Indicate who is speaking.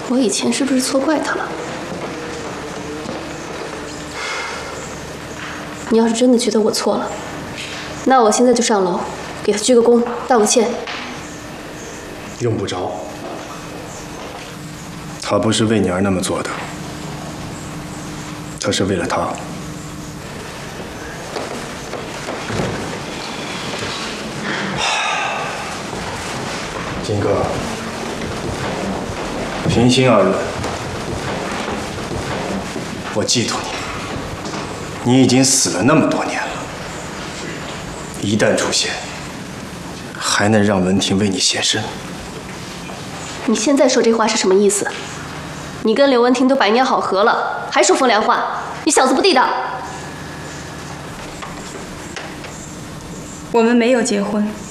Speaker 1: 我以前是不是错怪他了？你要是真的觉得我错了，那我现在就上楼给他鞠个躬，道个歉。
Speaker 2: 用不着，他不是为你而那么做的，他是为了他。金哥，平心而论，我记住你，你已经死了那么多年了，一旦出现，还能让文婷为你献身。
Speaker 1: 你现在说这话是什么意思？你跟刘文婷都百年好合了，还说风凉话，你小子不地道！
Speaker 3: 我们没有结婚。